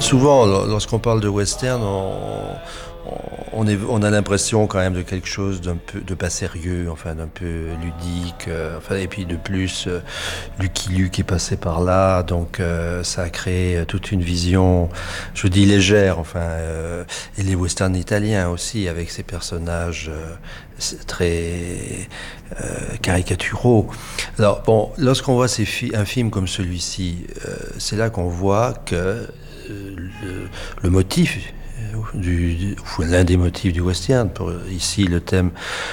Souvent, lorsqu'on parle de western, on a l'impression quand même de quelque chose d'un peu, de pas sérieux, enfin d'un peu ludique, enfin, et puis de plus, Lucky Luke est passé par là, donc ça a créé toute une vision, je dis légère, enfin, et les westerns italiens aussi, avec ces personnages très caricaturaux. Alors bon, lorsqu'on voit un film comme celui-ci, c'est là qu'on voit que le motif ou l'un des motifs du western, pour ici le thème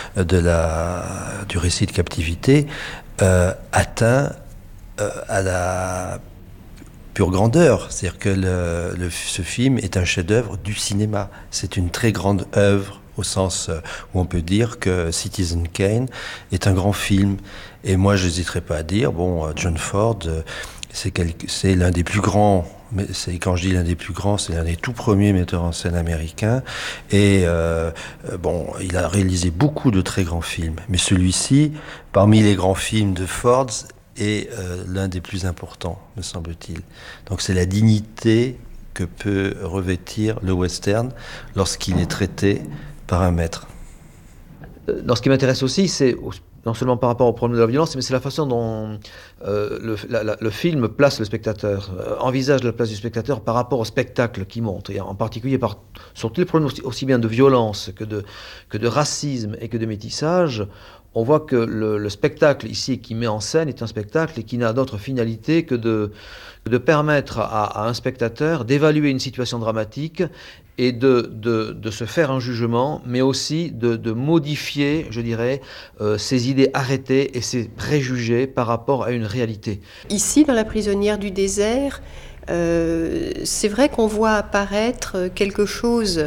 du récit de captivité, atteint à la pure grandeur. C'est-à-dire que ce film est un chef-d'œuvre du cinéma. C'est une très grande œuvre au sens où on peut dire que Citizen Kane est un grand film. Et moi, je n'hésiterai pas à dire, bon, John Ford, c'est l'un des plus grands. Mais quand je dis l'un des plus grands, c'est l'un des tout premiers metteurs en scène américains. Et bon, il a réalisé beaucoup de très grands films. Mais celui-ci, parmi les grands films de Ford, est l'un des plus importants, me semble-t-il. Donc c'est la dignité que peut revêtir le western lorsqu'il est traité par un maître. Dans ce qui m'intéresse aussi, c'est non seulement par rapport au problème de la violence, mais c'est la façon dont le film place le spectateur, envisage la place du spectateur par rapport au spectacle qu'il montre, et en particulier sur tous les problèmes aussi bien de violence que de racisme et que de métissage. On voit que le spectacle ici qui met en scène est un spectacle et qui n'a d'autre finalité que de permettre à un spectateur d'évaluer une situation dramatique et de se faire un jugement, mais aussi de modifier, je dirais, ses idées arrêtées et ses préjugés par rapport à une réalité. Ici, dans La prisonnière du désert, c'est vrai qu'on voit apparaître quelque chose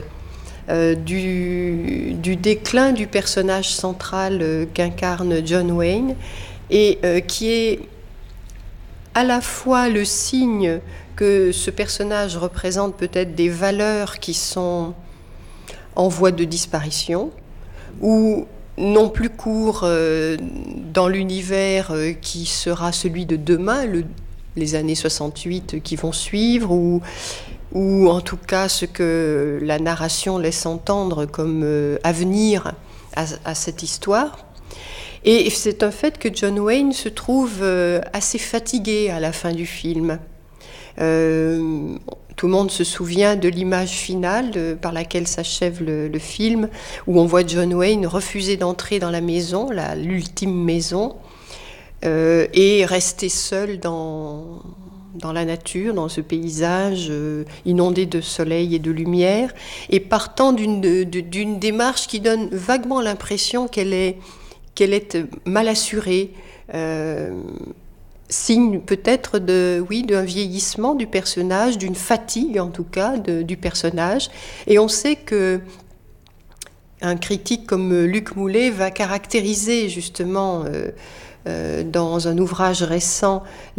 du déclin du personnage central qu'incarne John Wayne et qui est à la fois le signe que ce personnage représente peut-être des valeurs qui sont en voie de disparition ou non plus court dans l'univers qui sera celui de demain, les années 68 qui vont suivre, ou en tout cas ce que la narration laisse entendre comme avenir à cette histoire. Et c'est un fait que John Wayne se trouve assez fatigué à la fin du film. Tout le monde se souvient de l'image finale par laquelle s'achève le film, où on voit John Wayne refuser d'entrer dans la maison, l'ultime maison, et rester seul dans la nature, dans ce paysage inondé de soleil et de lumière, et partant d'une démarche qui donne vaguement l'impression qu'elle est mal assurée, signe peut-être d'un vieillissement du personnage, d'une fatigue en tout cas du personnage. Et on sait que un critique comme Luc Moulet va caractériser justement dans un ouvrage récent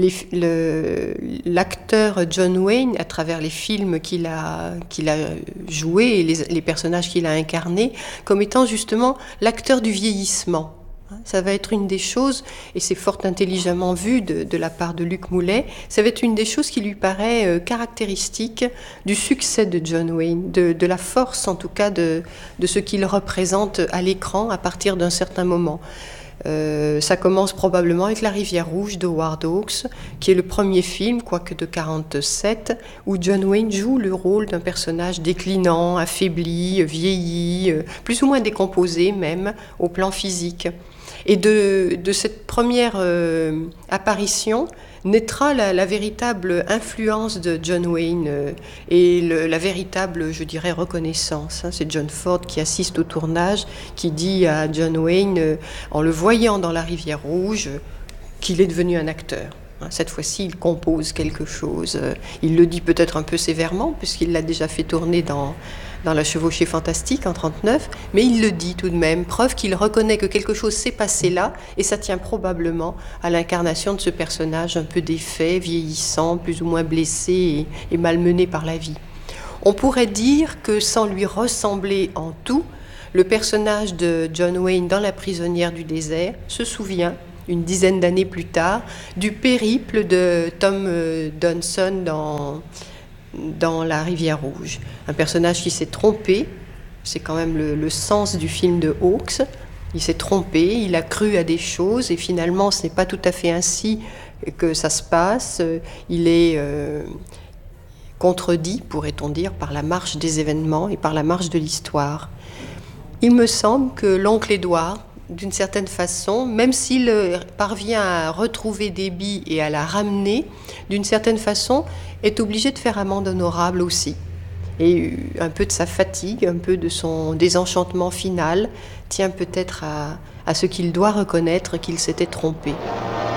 l'acteur John Wayne à travers les films qu'il a joués et les personnages qu'il a incarnés comme étant justement l'acteur du vieillissement. Ça va être une des choses, et c'est fort intelligemment vu de la part de Luc Moulet, ça va être une des choses qui lui paraît caractéristique du succès de John Wayne, de la force en tout cas de ce qu'il représente à l'écran à partir d'un certain moment. Ça commence probablement avec La Rivière Rouge de Howard Hawks, qui est le premier film, quoique de 1947, où John Wayne joue le rôle d'un personnage déclinant, affaibli, vieilli, plus ou moins décomposé même, au plan physique. Et de cette première apparition naîtra la véritable influence de John Wayne et la véritable, je dirais, reconnaissance. C'est John Ford qui assiste au tournage, qui dit à John Wayne, en le voyant dans La Rivière Rouge, qu'il est devenu un acteur. Cette fois-ci, il compose quelque chose. Il le dit peut-être un peu sévèrement, puisqu'il l'a déjà fait tourner dans La Chevauchée fantastique en 1939, mais il le dit tout de même, preuve qu'il reconnaît que quelque chose s'est passé là, et ça tient probablement à l'incarnation de ce personnage un peu défait, vieillissant, plus ou moins blessé et malmené par la vie. On pourrait dire que sans lui ressembler en tout, le personnage de John Wayne dans La prisonnière du désert se souvient, une dizaine d'années plus tard, du périple de Tom Dunson dans La Rivière Rouge. Un personnage qui s'est trompé, c'est quand même le sens du film de Hawks. Il s'est trompé, il a cru à des choses et finalement ce n'est pas tout à fait ainsi que ça se passe. Il est contredit, pourrait-on dire, par la marche des événements et par la marche de l'histoire. Il me semble que l'oncle Édouard, d'une certaine façon, même s'il parvient à retrouver Déby et à la ramener, d'une certaine façon, est obligé de faire amende honorable aussi. Et un peu de sa fatigue, un peu de son désenchantement final, tient peut-être à ce qu'il doit reconnaître qu'il s'était trompé.